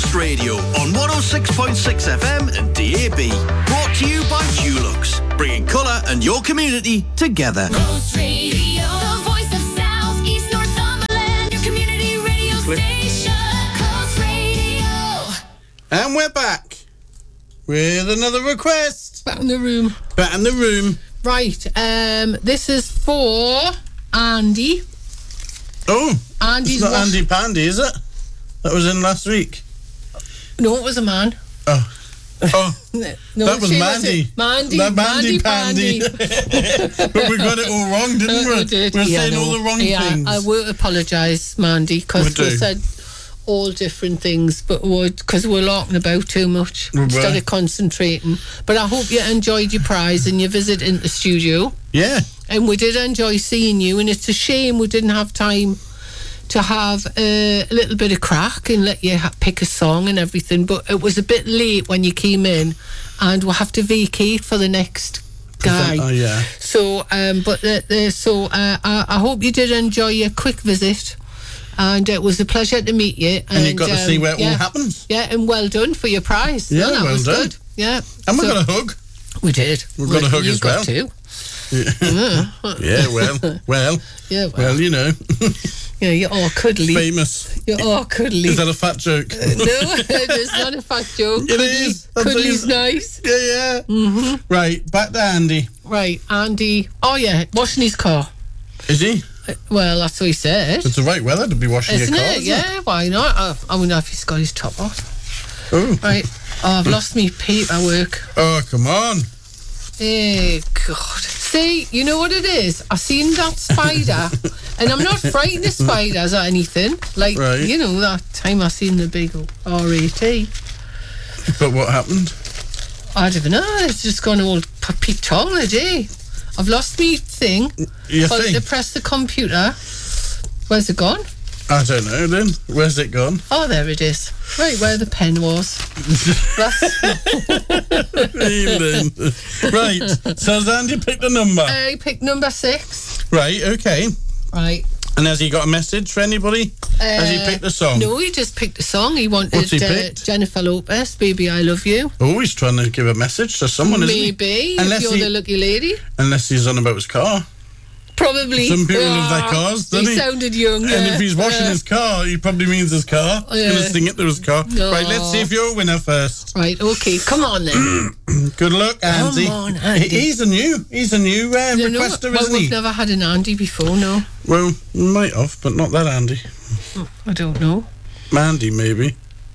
Coast Radio on 106.6 FM and DAB. Brought to you by Dulux, bringing colour and your community together. Coast Radio, the voice of South East Northumberland, your community radio station. Coast Radio. And we're back with another request. Back in the room. Back in the room. Right, this is for Andy. Oh, Andy's it's not Andy Pandy, is it? That was in last week. No, it was a man. Oh. No, that was she Mandy. Mandy. Mandy Pandy. But we got it all wrong, didn't we? We did. We're saying all the wrong things. I will apologise, Mandy, because we said all different things, but because we're talking about too much instead of concentrating. But I hope you enjoyed your prize and your visit in the studio. Yeah. And we did enjoy seeing you, and it's a shame we didn't have time to have a little bit of crack and let you pick a song and everything, but it was a bit late when you came in, and we'll have to vacate for the next guy. Oh yeah. So, I hope you did enjoy your quick visit, and it was a pleasure to meet you. And you got to see where it all happens. Yeah, and well done for your prize. Yeah, that well was done. good. Yeah, and we got a hug. We did. We've got a hug as well. You got two. Yeah, well, you know. Yeah, you're all cuddly. Famous. You're all cuddly. Is that a fat joke? No, it's not a fat joke. It is. Cuddly's nice. Yeah. Mm-hmm. Right, back to Andy. Right, Andy. Oh, yeah, washing his car. Is he? Well, that's what he said. It's the right weather to be washing your car, isn't it? Yeah, why not? I wonder if he's got his top off. Oh. Right. Oh, I've lost my paperwork. Oh, come on. Oh, God. See, you know what it is? I seen that spider, and I'm not frightened of spiders or anything. Like, you know, that time I seen the big RAT. But what happened? I don't know. It's just gone all peak tongue a day. I've lost me thing. Your thing? To press the computer. Where's it gone? I don't know then. Where's it gone? Oh, there it is. Right where the pen was. Right. So has Andy picked a number? He picked number 6. Right, okay. Right. And has he got a message for anybody? Has he picked a song? No, he just picked a song. He wanted What's he picked? Jennifer Lopez, Baby I Love You. Oh, he's trying to give a message to someone, isn't he? Maybe, if you're the lucky lady. Unless he's on about his car. Probably. Some people love their cars, don't he? He sounded young. And if he's washing his car, he probably means his car. He's going to sing it to his car. No. Right, let's see if you're a winner first. Right, okay. Come on then. Good luck, Andy. Come on, Andy. He's a new requester, isn't he? We've never had an Andy before, no. Well, we might have, but not that Andy. I don't know. Mandy, maybe.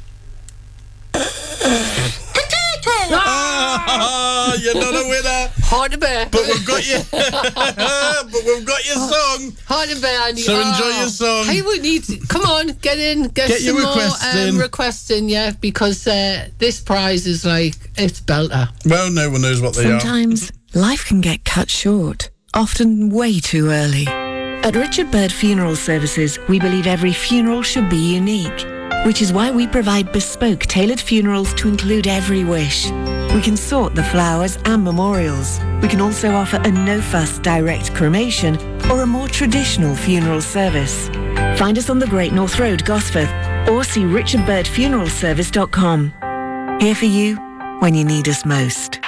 You're not a winner. Hard to bear. But we've got you. But we've got your song. Hard to bear, Andy. So enjoy your song. Hey, we need to, come on, get in, get your some requests more in. requests in, yeah, because this prize is like, it's belter. Well, no one knows what they Sometimes life can get cut short, often way too early. At Richard Bird Funeral Services, we believe every funeral should be unique, which is why we provide bespoke, tailored funerals to include every wish. We can sort the flowers and memorials. We can also offer a no-fuss direct cremation or a more traditional funeral service. Find us on the Great North Road, Gosforth, or see richardbirdfuneralservice.com. Here for you when you need us most.